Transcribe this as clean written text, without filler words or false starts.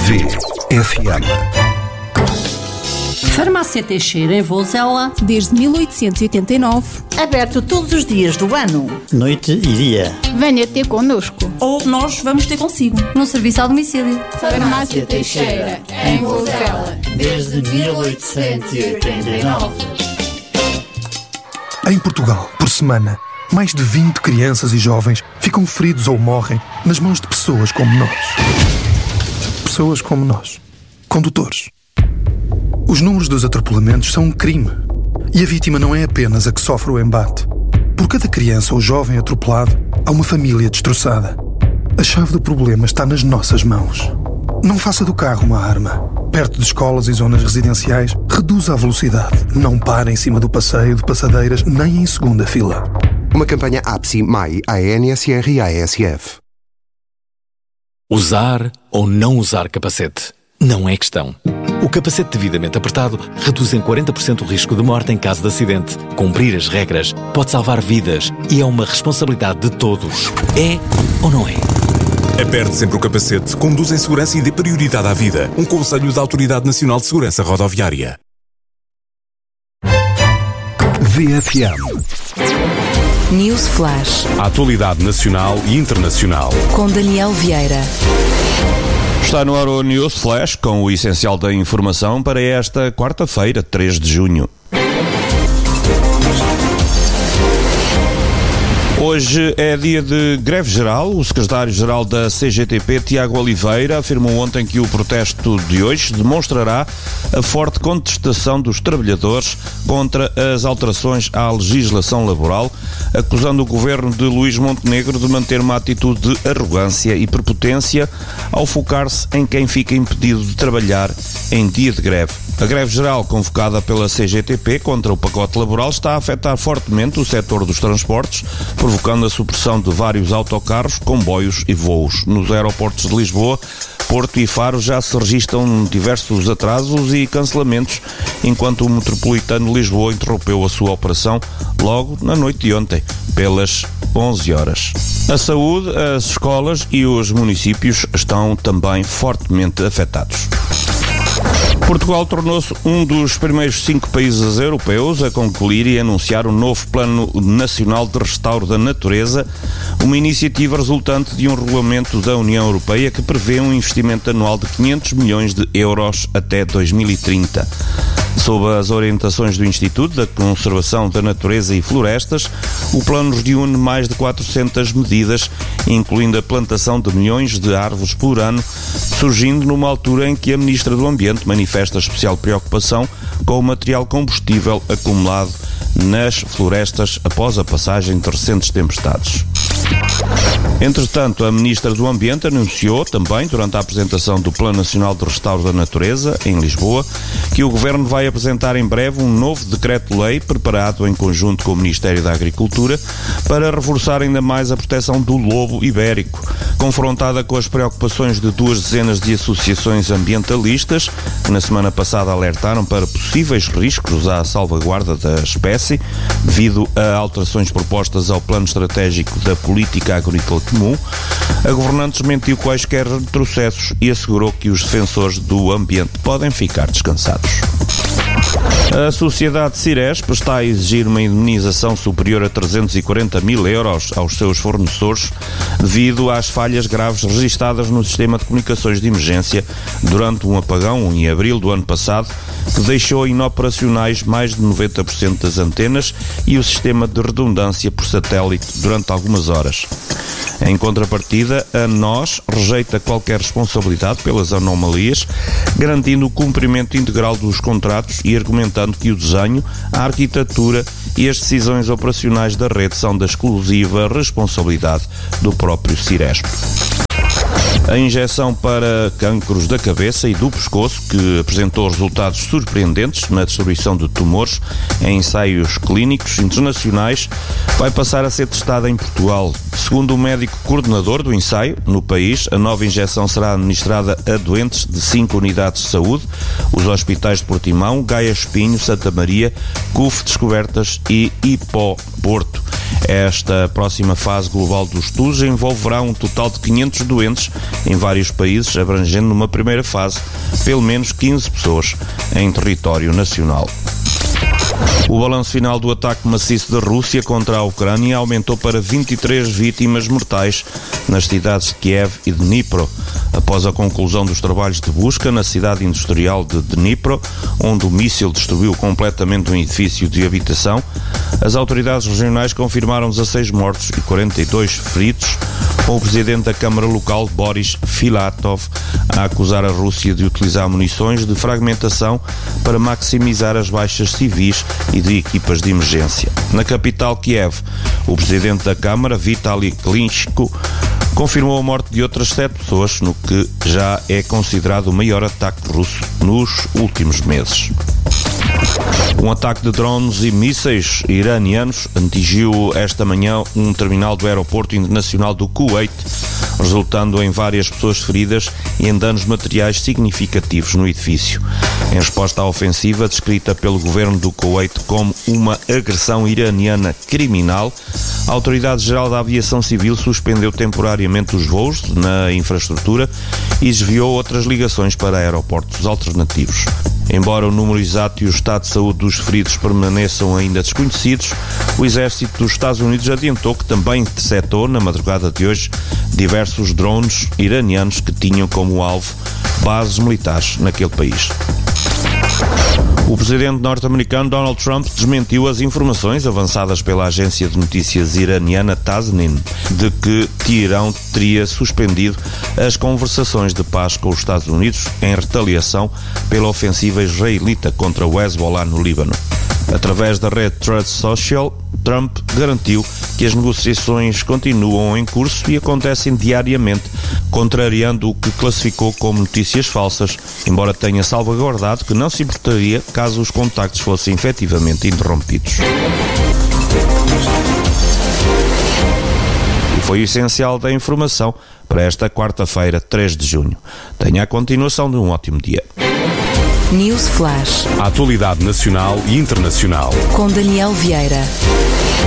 VFM. Farmácia Teixeira, em Vozela, desde 1889. Aberto todos os dias do ano. Noite e dia. Venha ter connosco. ou nós vamos ter consigo, no serviço ao domicílio. Farmácia Teixeira, em Vozela, desde 1889. Em Portugal, por semana, mais de 20 crianças e jovens ficam feridos ou morrem nas mãos de pessoas como nós. Pessoas como nós. Condutores. Os números dos atropelamentos são um crime. E a vítima não é apenas a que sofre o embate. Por cada criança ou jovem atropelado, há uma família destroçada. A chave do problema está nas nossas mãos. Não faça do carro uma arma. Perto de escolas e zonas residenciais, reduza a velocidade. Não pare em cima do passeio de passadeiras, nem em segunda fila. Uma campanha APSI, MAI, ANSR e ASF. Usar ou não usar capacete não é questão. O capacete devidamente apertado reduz em 40% o risco de morte em caso de acidente. Cumprir as regras pode salvar vidas e é uma responsabilidade de todos. É ou não é? Aperte sempre o capacete, conduz em segurança e dê prioridade à vida. Um conselho da Autoridade Nacional de Segurança Rodoviária. VFM. News Flash. A atualidade nacional e internacional. Com Daniel Vieira. Está no ar o News Flash com o essencial da informação para esta quarta-feira, 3 de junho. Hoje é dia de greve geral. O secretário-geral da CGTP, Tiago Oliveira, afirmou ontem que o protesto de hoje demonstrará a forte contestação dos trabalhadores contra as alterações à legislação laboral, acusando o governo de Luís Montenegro de manter uma atitude de arrogância e prepotência ao focar-se em quem fica impedido de trabalhar em dia de greve. A greve geral convocada pela CGTP contra o pacote laboral está a afetar fortemente o setor dos transportes, provocando a supressão de vários autocarros, comboios e voos. Nos aeroportos de Lisboa, Porto e Faro já se registram diversos atrasos e cancelamentos, enquanto o Metropolitano de Lisboa interrompeu a sua operação logo na noite de ontem, pelas 11 horas. A saúde, as escolas e os municípios estão também fortemente afetados. Portugal tornou-se um dos primeiros 5 países europeus a concluir e anunciar o novo Plano Nacional de Restauro da Natureza, uma iniciativa resultante de um regulamento da União Europeia que prevê um investimento anual de 500 milhões de euros até 2030. Sob as orientações do Instituto da Conservação da Natureza e Florestas, o plano reúne mais de 400 medidas, incluindo a plantação de milhões de árvores por ano, surgindo numa altura em que a Ministra do Ambiente manifesta especial preocupação com o material combustível acumulado nas florestas após a passagem de recentes tempestades. Entretanto, a Ministra do Ambiente anunciou também, durante a apresentação do Plano Nacional de Restauro da Natureza, em Lisboa, que o Governo vai apresentar em breve um novo decreto-lei preparado em conjunto com o Ministério da Agricultura para reforçar ainda mais a proteção do lobo ibérico. Confrontada com as preocupações de 2 dezenas de associações ambientalistas, que na semana passada alertaram para possíveis riscos à salvaguarda da espécie, devido a alterações propostas ao Plano Estratégico da Política Agrícola Comum, a governante desmentiu quaisquer retrocessos e assegurou que os defensores do ambiente podem ficar descansados. A sociedade Ciresp está a exigir uma indemnização superior a 340 mil euros aos seus fornecedores devido às falhas graves registadas no sistema de comunicações de emergência durante um apagão em abril do ano passado, que deixou inoperacionais mais de 90% das antenas e o sistema de redundância por satélite durante algumas horas. Em contrapartida, a NOS rejeita qualquer responsabilidade pelas anomalias, garantindo o cumprimento integral dos contratos e argumentando que o desenho, a arquitetura e as decisões operacionais da rede são da exclusiva responsabilidade do próprio Ciresp. A injeção para cancros da cabeça e do pescoço, que apresentou resultados surpreendentes na destruição de tumores em ensaios clínicos internacionais, vai passar a ser testada em Portugal. Segundo o médico coordenador do ensaio, no país, a nova injeção será administrada a doentes de 5 unidades de saúde, os hospitais de Portimão, Gaia Espinho, Santa Maria, CUF Descobertas e Hipó Porto. Esta próxima fase global do estudo envolverá um total de 500 doentes em vários países, abrangendo numa primeira fase pelo menos 15 pessoas em território nacional. O balanço final do ataque maciço da Rússia contra a Ucrânia aumentou para 23 vítimas mortais nas cidades de Kiev e de Dnipro. Após a conclusão dos trabalhos de busca na cidade industrial de Dnipro, onde o míssil destruiu completamente um edifício de habitação, as autoridades regionais confirmaram 16 mortos e 42 feridos, com o presidente da Câmara Local, Boris Filatov, a acusar a Rússia de utilizar munições de fragmentação para maximizar as baixas civis e de equipas de emergência. Na capital Kiev, o presidente da Câmara, Vitaly Klitschko, confirmou a morte de outras 7 pessoas, no que já é considerado o maior ataque russo nos últimos meses. Um ataque de drones e mísseis iranianos atingiu esta manhã um terminal do aeroporto internacional do Kuwait, resultando em várias pessoas feridas e em danos materiais significativos no edifício. Em resposta à ofensiva, descrita pelo governo do Kuwait como uma agressão iraniana criminal, a Autoridade-Geral da Aviação Civil suspendeu temporariamente os voos na infraestrutura e desviou outras ligações para aeroportos alternativos. Embora o número exato e o estado de saúde dos feridos permaneçam ainda desconhecidos, o Exército dos Estados Unidos adiantou que também interceptou, na madrugada de hoje, diversos drones iranianos que tinham como alvo bases militares naquele país. O presidente norte-americano Donald Trump desmentiu as informações avançadas pela agência de notícias iraniana Tasnim de que Teherão teria suspendido as conversações de paz com os Estados Unidos em retaliação pela ofensiva israelita contra o Hezbollah no Líbano. Através da rede Truth Social, Trump garantiu que as negociações continuam em curso e acontecem diariamente, contrariando o que classificou como notícias falsas, embora tenha salvaguardado que não se importaria caso os contactos fossem efetivamente interrompidos. E foi o essencial da informação para esta quarta-feira, 3 de junho. Tenha a continuação de um ótimo dia. News Flash. A atualidade nacional e internacional. Com Daniel Vieira.